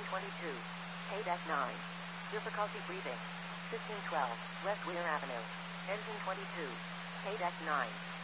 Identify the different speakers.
Speaker 1: 22. Paydeck 9. Difficulty breathing. 1512, West Weir Avenue. Engine 22. Paydeck 9.